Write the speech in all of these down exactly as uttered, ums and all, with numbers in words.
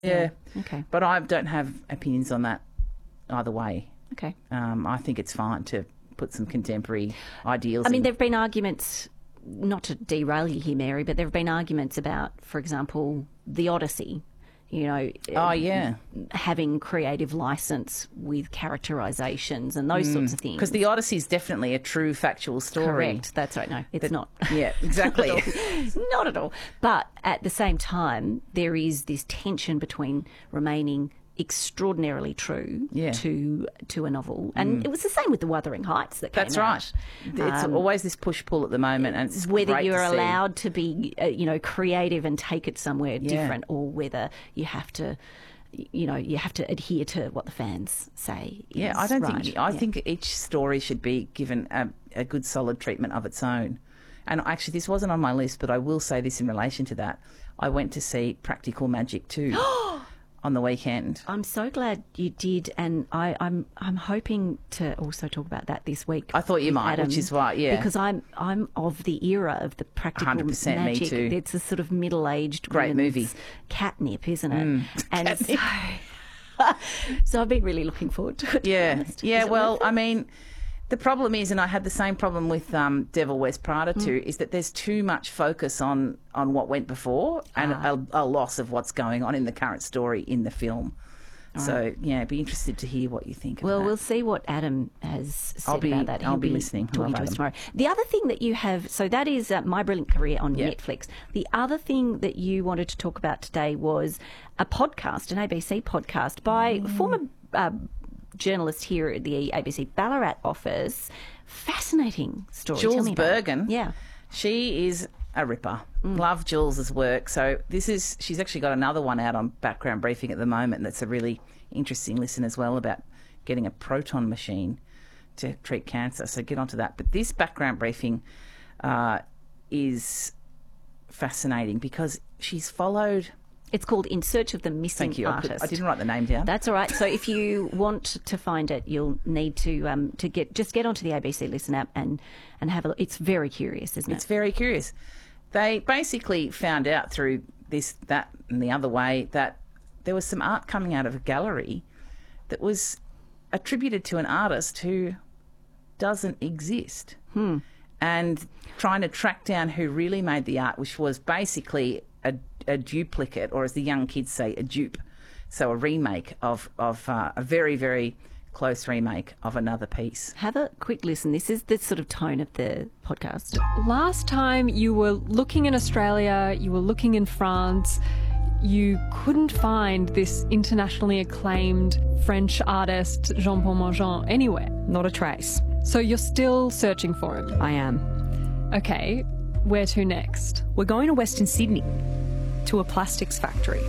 Yeah. yeah. Okay. But I don't have opinions on that either way. Okay. Um, I think it's fine to put some contemporary ideals I mean, in. there have been arguments, not to derail you here, Mary, but there have been arguments about, for example, the Odyssey, you know, Oh, yeah. having creative license with characterizations and those sorts of things. Because the Odyssey is definitely a true factual story. Correct. That's right. No, it's That- not. Yeah, exactly. Not at all. Not at all. But at the same time, there is this tension between remaining extraordinarily true Yeah. to to a novel. And it was the same with The Wuthering Heights that came That's out. right. It's Um, always this push-pull at the moment, and it's whether great you're to see. allowed to be, uh, you know, creative and take it somewhere Yeah. different, or whether you have to, you know, you have to adhere to what the fans say. Yeah, is I don't right. think. I Yeah. think each story should be given a, a good, solid treatment of its own. And actually, this wasn't on my list, but I will say this in relation to that. I went to see Practical Magic two on the weekend. I'm so glad you did, and I, I'm I'm hoping to also talk about that this week. I thought you with might, Adam, which is why, yeah. because I'm I'm of the era of the Practical one hundred percent me Magic. too. It's a sort of middle-aged Great women's movie. catnip, isn't it? Mm, and catnip. so, so I've been really looking forward to it. to be Yeah, honest. yeah. Is it Well, worth it? I mean, the problem is, and I had the same problem with um, Devil Wears Prada Mm. too, is that there's too much focus on on what went before and Ah. a, a loss of what's going on in the current story in the film. So yeah, be interested to hear what you think of Well, that. we'll see what Adam has said I'll be- about that. I'll He'll be listening. I Talking love to us Adam. tomorrow. The other thing that you have, so that is uh, My Brilliant Career on Yeah. Netflix. The other thing that you wanted to talk about today was a podcast, an A B C podcast by Mm. former uh, journalist here at the A B C Ballarat office. Fascinating story. Tell Jules me about it. Bergen. Yeah. She is a ripper. Mm. Love Jules's work. So this is she's actually got another one out on Background Briefing at the moment. That's a really interesting listen as well about getting a proton machine to treat cancer. So get onto that. But this Background Briefing uh, is fascinating because she's followed. It's called In Search of the Missing Thank you. I, Artist. could, I didn't write the name down. That's all right. So if you want to find it, you'll need to um, to get just get onto the A B C Listen app and and have a look. It's very curious, isn't It's it? very curious. They basically found out through this, that, and the other way that there was some art coming out of a gallery that was attributed to an artist who doesn't exist. Hmm. And trying to track down who really made the art, which was basically a, a duplicate, or as the young kids say, a dupe. So a remake of, of uh, a very, very close remake of another piece. Have a quick listen. This is the sort of tone of the podcast. Last time you were looking in Australia, you were looking in France, you couldn't find this internationally acclaimed French artist Jean-Paul Montjean anywhere. Not a trace. So you're still searching for him. I am. Okay, where to next? We're going to Western Sydney, to a plastics factory.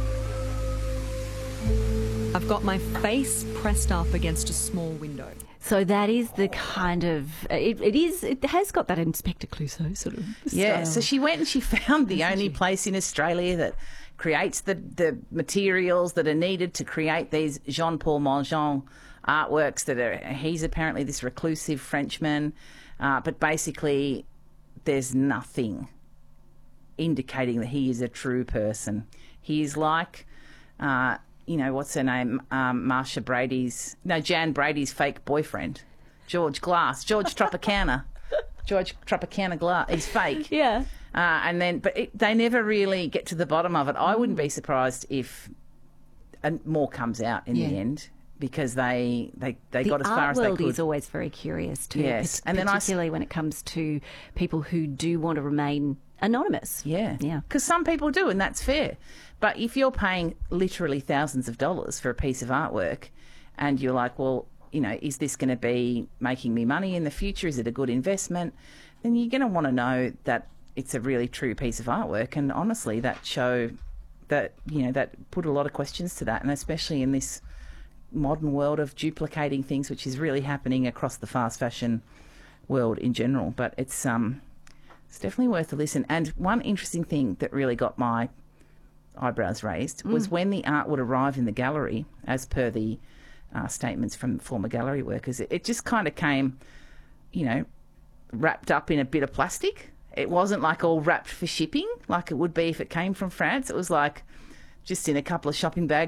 I've got my face pressed up against a small window. So that is the kind of it, it is. It has got that Inspector Clouseau sort of. Yeah, style. so she went and she found the only place in Australia that creates the, the materials that are needed to create these Jean-Paul Montjean artworks that are, he's apparently this reclusive Frenchman, uh, but basically there's nothing indicating that he is a true person. He is like, uh, you know, what's her name? Um, Marsha Brady's, no, Jan Brady's fake boyfriend, George Glass, George Tropicana. George Tropicana Glass. He's fake. Yeah. Uh, and then, but it, they never really get to the bottom of it. I wouldn't be surprised if uh, more comes out in Yeah. the end, because they they, they The got as art far as they world could. is always very curious too. Yes, pat- and then I s- particularly when it comes to people who do want to remain anonymous. Yeah. Yeah. Because some people do, and that's fair. But if you're paying literally thousands of dollars for a piece of artwork and you're like, well, you know, is this going to be making me money in the future? Is it a good investment? Then you're going to want to know that it's a really true piece of artwork. And honestly, that show that, you know, that put a lot of questions to that. And especially in this modern world of duplicating things, which is really happening across the fast fashion world in general. But it's, um, it's definitely worth a listen. And one interesting thing that really got my eyebrows raised was when the art would arrive in the gallery, as per the uh, statements from former gallery workers, it, it just kind of came, you know, wrapped up in a bit of plastic. It wasn't like all wrapped for shipping like it would be if it came from France. It was like just in a couple of shopping bags